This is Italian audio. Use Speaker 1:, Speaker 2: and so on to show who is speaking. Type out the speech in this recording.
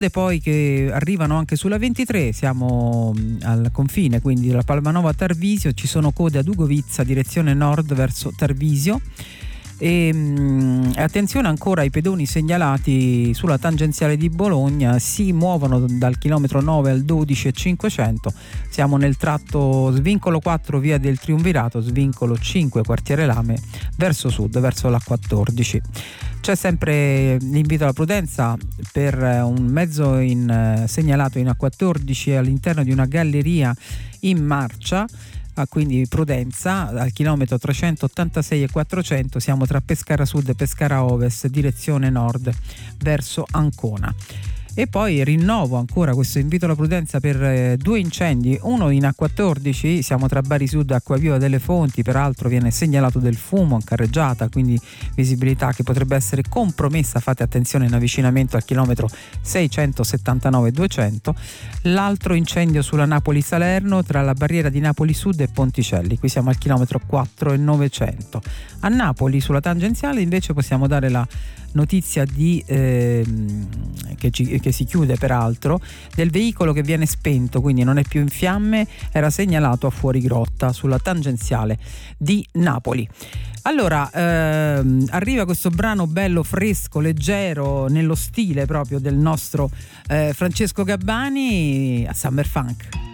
Speaker 1: poi che arrivano anche sulla 23, siamo al confine, quindi la Palmanova Tarvisio, ci sono code ad Ugovizza direzione nord verso Tarvisio. E attenzione ancora ai pedoni segnalati sulla tangenziale di Bologna, si muovono dal chilometro 9 al 12 e 500, siamo nel tratto svincolo 4 via del Triumvirato, svincolo 5 quartiere Lame verso sud, verso la 14. C'è sempre l'invito alla prudenza per un mezzo segnalato in A14 all'interno di una galleria in marcia. Quindi prudenza, al chilometro 386 e 400 siamo tra Pescara Sud e Pescara Ovest direzione nord verso Ancona. E poi rinnovo ancora questo invito alla prudenza per due incendi, uno in A14, siamo tra Bari Sud e Acquaviva delle Fonti, peraltro viene segnalato del fumo in carreggiata, quindi visibilità che potrebbe essere compromessa, fate attenzione in avvicinamento al chilometro 679-200. L'altro incendio sulla Napoli-Salerno tra la barriera di Napoli Sud e Ponticelli, qui siamo al chilometro 4 e 900. A Napoli sulla tangenziale invece possiamo dare la notizia che si chiude peraltro, del veicolo che viene spento, quindi non è più in fiamme, era segnalato a Fuorigrotta sulla tangenziale di Napoli. Allora arriva questo brano bello, fresco, leggero, nello stile proprio del nostro Francesco Gabbani, a Summer Funk.